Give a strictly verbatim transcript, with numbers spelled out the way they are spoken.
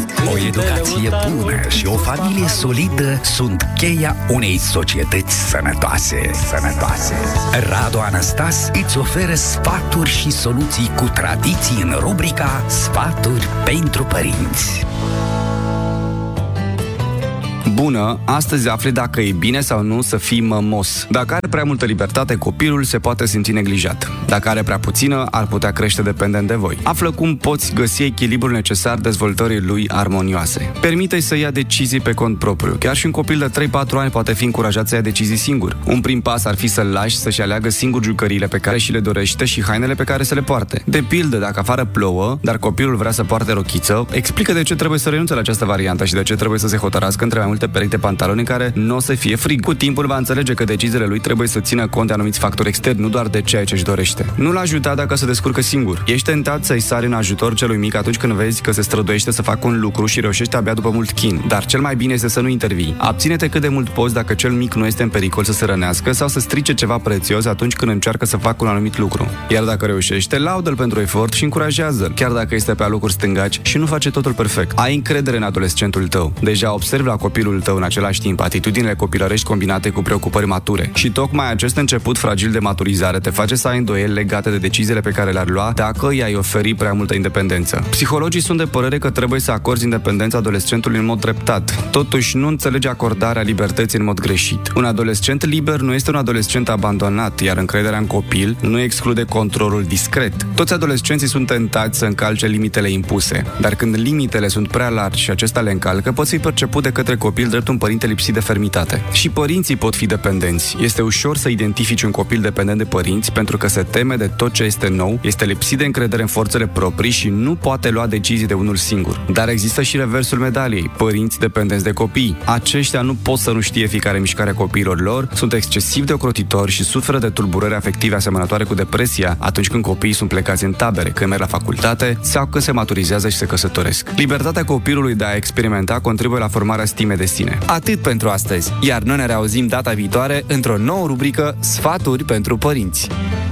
O educație bună și o familie solidă sunt cheia unei societăți sănătoase. Sănătoase. Radu Anastas îți oferă sfaturi și soluții cu tradiții în rubrica Sfaturi pentru părinți. Bună, astăzi afli dacă e bine sau nu să fii mămos. Dacă are prea multă libertate, copilul se poate simți neglijat. Dacă are prea puțină, ar putea crește dependent de voi. Află cum poți găsi echilibrul necesar dezvoltării lui armonioase. Permite-i să ia decizii pe cont propriu. Chiar și un copil de trei patru ani poate fi încurajat să ia decizii singur. Un prim pas ar fi să-l lași să-și aleagă singur jucăriile pe care și le dorește și hainele pe care să le poarte. De pildă, dacă afară plouă, dar copilul vrea să poarte rochiță, explică de ce trebuie să renunțe la această variantă și de ce trebuie să se hotărască între mai multe perechi de pantaloni în care nu o să fie frig. Cu timpul va înțelege că deciziile lui trebuie să țină cont de anumiți factori externi, nu doar de ceea ce își dorește. Nu-l ajuta dacă se descurcă singur. Ești tentat să-i sari în ajutor celui mic atunci când vezi că se străduiește să facă un lucru și reușește abia după mult chin. Dar cel mai bine este să nu intervii. Abține-te cât de mult poți dacă cel mic nu este în pericol să se rănească sau să strice ceva prețios atunci când încearcă să facă un anumit lucru. Iar dacă reușește, laudă-l pentru efort și încurajează-l, chiar dacă este pe alocuri stângaci și nu face totul perfect. Ai încredere în adolescentul tău. Deja observi la copilul tău în același timp atitudinile copilărești combinate cu preocupări mature. Și tocmai acest început fragil de maturizare te face să ai îndoieli legate de deciziile pe care le-ar lua dacă i-ai oferi prea multă independență. Psihologii sunt de părere că trebuie să acorzi independența adolescentului în mod treptat. Totuși, nu înțelege acordarea libertății în mod greșit. Un adolescent liber nu este un adolescent abandonat, iar încrederea în copil nu exclude controlul discret. Toți adolescenții sunt tentați să încalce limitele impuse, dar când limitele sunt prea largi și acesta le încalcă, poți fi perceput de către copil drept un părinte lipsit de fermitate. Și părinții pot fi dependenți. Este ușor să identifici un copil dependent de părinți pentru că se teme de tot ce este nou, este lipsit de încredere în forțele proprii și nu poate lua decizii de unul singur. Dar există și reversul medaliei, părinți dependenți de copii. Aceștia nu pot să nu știe fiecare mișcare a copiilor lor, sunt excesiv de ocrotitori și suferă de tulburări afective asemănătoare cu depresia atunci când copiii sunt plecați în tabere, când merg la facultate sau când se maturizează și se căsătoresc. Libertatea copilului de a experimenta contribuie la formarea stimei de sine. Atât pentru astăzi, iar noi ne reauzim data viitoare într-o nouă rubrică Sfaturi pentru părinți.